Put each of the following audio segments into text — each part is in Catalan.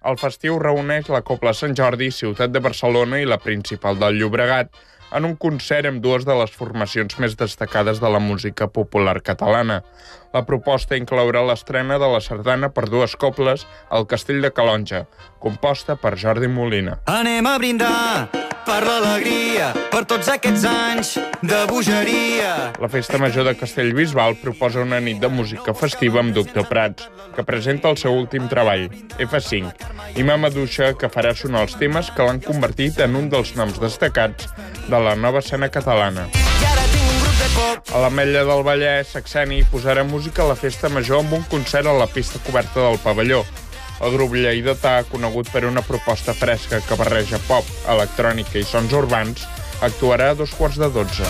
El festiu reuneix la Cobla Sant Jordi, Ciutat de Barcelona i la Principal del Llobregat en un concert amb dues de les formacions més destacades de la música popular catalana. La proposta inclourà l'estrena de la sardana per dues cobles al Castell de Calonge, composta per Jordi Molina. Anem a brindar per l'alegria, per tots aquests anys de bogeria. La Festa Major de Castellbisbal proposa una nit de música festiva amb Doctor Prats, que presenta el seu últim treball, F5, i Mama Duixa, que farà sonar els temes que l'han convertit en un dels noms destacats de la nova escena catalana. A l'Ametlla del Vallès, Saxeni posarà música a la Festa Major amb un concert a la pista coberta del pavelló. El grup lleidatà, conegut per una proposta fresca que barreja pop, electrònica i sons urbans, actuarà a 11:45.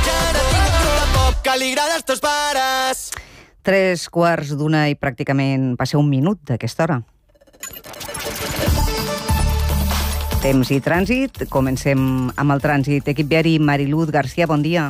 3:15 i pràcticament passa un minut d'aquesta hora. Temps i trànsit. Comencem amb el trànsit. Equip viari, Mariluz García, bon dia.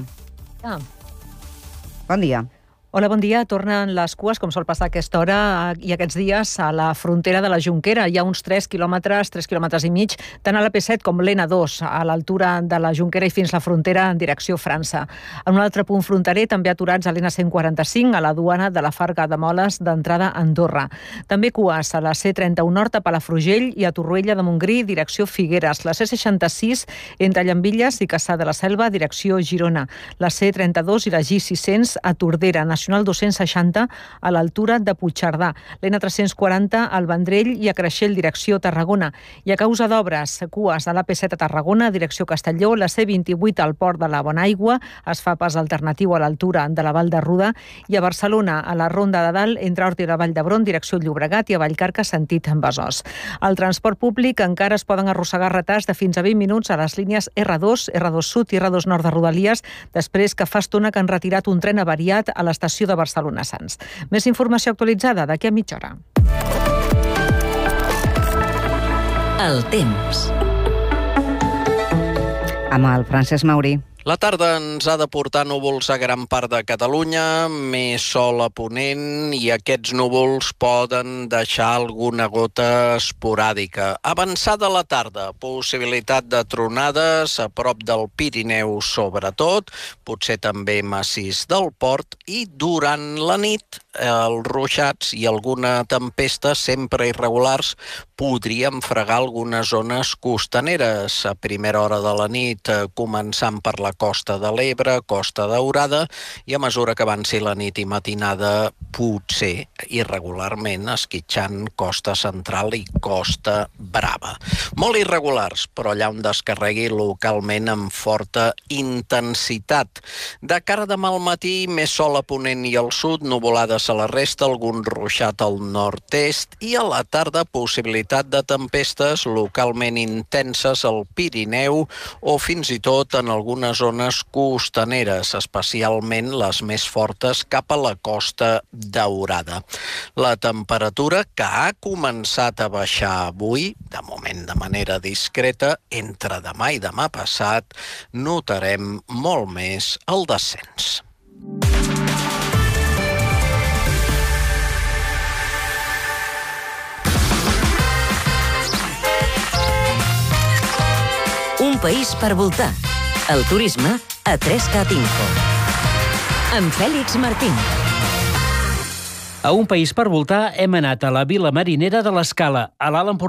Bon dia. Hola, bon dia. Tornen les cues, com sol passar a aquesta hora i aquests dies, a la frontera de la Jonquera. Hi ha uns 3 quilòmetres i mig, tant a la P7 com l'N2, a l'altura de la Jonquera i fins la frontera en direcció França. En un altre punt fronterer, també aturats a l'N145, a la duana de la Farga de Moles d'entrada a Andorra. També cues a la C31 Nord a Palafrugell i a Torroella de Montgrí, direcció Figueres. La C66 entre Llambilles i Cassà de la Selva, direcció Girona. La C32 i la G600 a Tordera, Nacional 260 a l'altura de Puigcerdà, l'N340 al Vendrell i a Creixell, direcció Tarragona. I a causa d'obres, cues a l'AP7 a Tarragona, direcció Castelló, la C28 al Port de la Bonaigua, es fa pas alternatiu a l'altura de la Vall de Ruda, i a Barcelona, a la Ronda de Dalt, entre Hort i la Vall d'Hebron, direcció Llobregat, i a Vallcarca, sentit Besòs. Al transport públic encara es poden arrossegar retards de fins a 20 minuts a les línies R2, R2 Sud i R2 Nord de Rodalies, després que fa estona que han retirat un tren avariat a l'estació de Barcelona Sants. Més informació actualitzada d'aquí a mitja hora. El temps. Amb el Francesc Mauri. La tarda ens ha de portar núvols a gran part de Catalunya, més sol a ponent, i aquests núvols poden deixar alguna gota esporàdica. Avançada la tarda, possibilitat de tronades a prop del Pirineu sobretot, potser també massís del Port, i durant la nit els ruixats i alguna tempesta, sempre irregulars, podrien fregar algunes zones costaneres a primera hora de la nit, començant per la Costa de l'Ebre, Costa Daurada, i a mesura que avanci la nit i matinada, potser irregularment esquitxant Costa Central i Costa Brava. Molt irregulars, però allà on descarregui localment amb forta intensitat. De cara a demà al matí, més sol a ponent i al sud, nuvolades a la resta, algun ruixat al nord-est, i a la tarda possibilitat de tempestes localment intenses al Pirineu o fins i tot en algunes zones costaneres, especialment les més fortes cap a la Costa Daurada. La temperatura, que ha començat a baixar avui, de moment de manera discreta, entre demà i demà passat notarem molt més el descens. Un país per voltar. El turisme a 3Cat Info. Amb Fèlix Martín. A Un país per voltar hem anat a la Vila Marinera de l'Escala, a l'Alt Empordà.